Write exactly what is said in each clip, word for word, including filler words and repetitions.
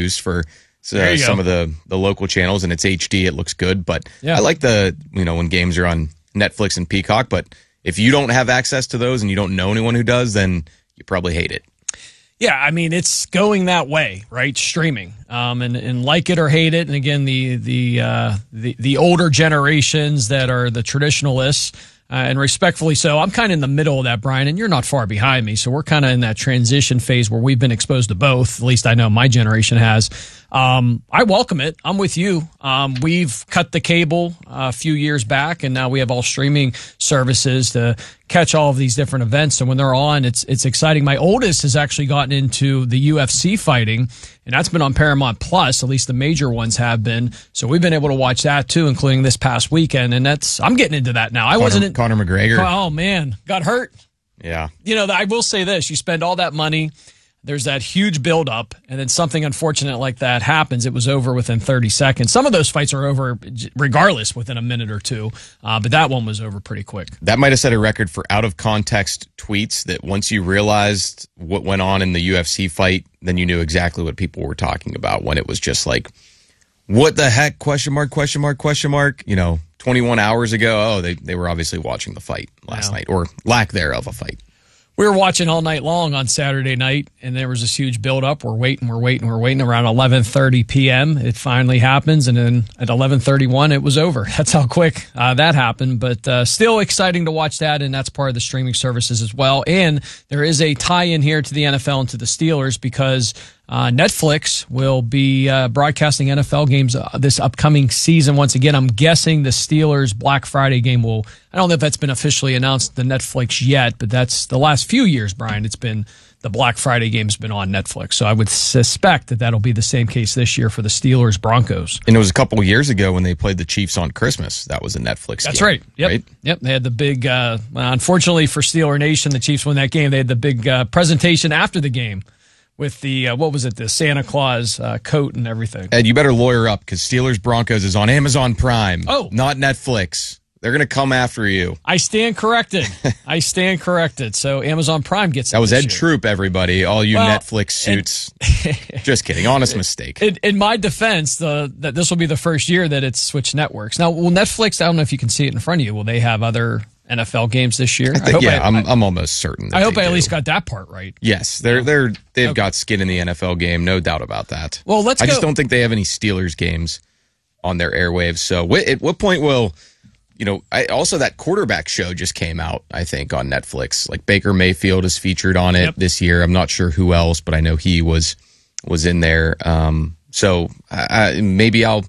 used for uh, some of the, the local channels, and it's H D. It looks good, but Yeah. I like the, you know, when games are on Netflix and Peacock, but if you don't have access to those and you don't know anyone who does, then you probably hate it. Yeah, I mean, it's going that way, right? Streaming, um, and and like it or hate it. And again, the the uh, the the older generations that are the traditionalists, uh, and respectfully so. I'm kind of in the middle of that, Brian, and you're not far behind me. So we're kind of in that transition phase where we've been exposed to both. At least I know my generation has. Um, I welcome it. I'm with you. Um, we've cut the cable a few years back, and now we have all streaming services to catch all of these different events. So when they're on, it's it's exciting. My oldest has actually gotten into the U F C fighting, and that's been on Paramount Plus. At least the major ones have been. So we've been able to watch that too, including this past weekend. And that's I'm getting into that now. I Conor, wasn't in, Conor McGregor. Oh man, got hurt. Yeah. You know, I will say this: you spend all that money. There's that huge buildup, and then something unfortunate like that happens. It was over within thirty seconds. Some of those fights are over regardless within a minute or two, uh, but that one was over pretty quick. That might have set a record for out-of-context tweets that once you realized what went on in the U F C fight, then you knew exactly what people were talking about when it was just like, what the heck, question mark, question mark, question mark, you know, twenty-one hours ago. Oh, they, they were obviously watching the fight last Yeah. night, or lack thereof a fight. We were watching all night long on Saturday night, and there was this huge buildup. We're waiting, we're waiting, we're waiting. Around eleven thirty p.m., it finally happens, and then at eleven thirty-one, it was over. That's how quick uh, that happened, but uh, still exciting to watch that, and that's part of the streaming services as well. And there is a tie-in here to the N F L and to the Steelers because uh, Netflix will be uh, broadcasting N F L games uh, this upcoming season. Once again, I'm guessing the Steelers Black Friday game will, I don't know if that's been officially announced to Netflix yet, but that's the last few years, Brian, it's been the Black Friday game's been on Netflix. So I would suspect that that'll be the same case this year for the Steelers Broncos. And it was a couple of years ago when they played the Chiefs on Christmas. That was a Netflix That's game. right. Yep. Right? Yep. They had the big, uh, well, unfortunately for Steeler Nation, the Chiefs won that game. They had the big uh, presentation after the game with the, uh, what was it, the Santa Claus uh, coat and everything. Ed, you better lawyer up because Steelers Broncos is on Amazon Prime. Oh. Not Netflix. They're going to come after you. I stand corrected. I stand corrected. So Amazon Prime gets it That was this Ed year. Troop, everybody. All you Well, Netflix suits. Just kidding. Honest mistake. In, in my defense, the that this will be the first year that it's switched networks. Now, will Netflix, I don't know if you can see it in front of you, will they have other N F L games this year? I think, yeah, I, am I'm, I'm almost certain. That I hope they I at do. least got that part right. Yes, they're they're they've got skin in the N F L game, no doubt about that. Well, let's I go. just don't think they have any Steelers games on their airwaves. So, wh- at what point will you know? I, also, that quarterback show just came out. I think on Netflix. Like Baker Mayfield is featured on it Yep. this year. I'm not sure who else, but I know he was was in there. Um, so I, I, maybe I'll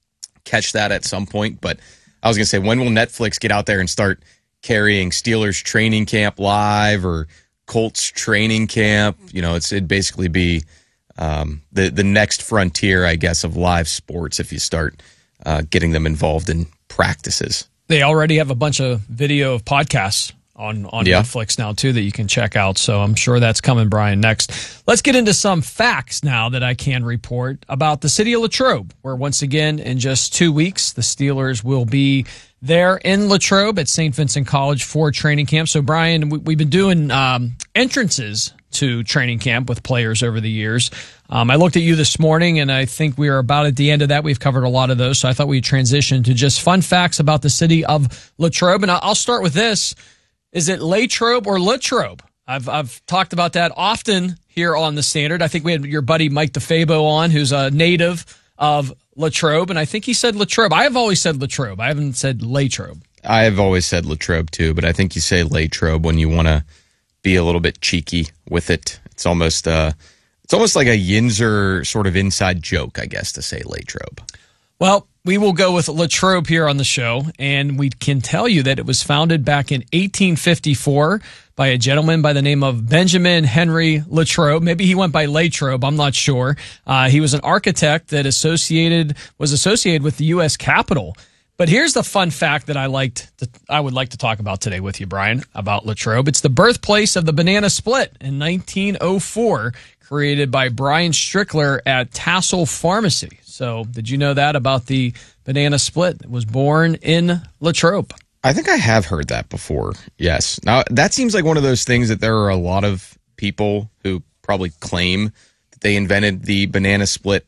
catch that at some point. But I was gonna say, when will Netflix get out there and start carrying Steelers training camp live or Colts training camp? You know, it's it'd basically be um, the the next frontier, I guess, of live sports if you start uh, getting them involved in practices. They already have a bunch of video of podcasts on, on Yeah. Netflix now, too, that you can check out. So I'm sure that's coming, Brian, next. Let's get into some facts now that I can report about the city of Latrobe, where once again, in just two weeks, the Steelers will be there in Latrobe at Saint Vincent College for training camp. So, Brian, we, we've been doing um, entrances to training camp with players over the years. Um, I looked at you this morning, and I think we are about at the end of that. We've covered a lot of those, so I thought we'd transition to just fun facts about the city of Latrobe. And I'll start with this. Is it Latrobe or Latrobe? I've I've talked about that often here on The Standard. I think we had your buddy Mike DeFabo on, who's a native of Latrobe, and I think he said Latrobe. I have always said Latrobe. I haven't said Latrobe. I've always said Latrobe too, but I think you say Latrobe when you want to be a little bit cheeky with it. It's almost uh, it's almost like a Yinzer sort of inside joke, I guess, to say Latrobe. Well, we will go with Latrobe here on the show, and we can tell you that it was founded back in eighteen fifty-four by a gentleman by the name of Benjamin Henry Latrobe. Maybe he went by Latrobe, I'm not sure. Uh, he was an architect that associated was associated with the U S Capitol. But here's the fun fact that I liked to, I would like to talk about today with you, Brian, about Latrobe. It's the birthplace of the banana split in nineteen oh four, created by Brian Strickler at Tassel Pharmacy. So did you know that about the banana split? It was born in Latrobe. I think I have heard that before. Yes. Now, that seems like one of those things that there are a lot of people who probably claim that they invented the banana split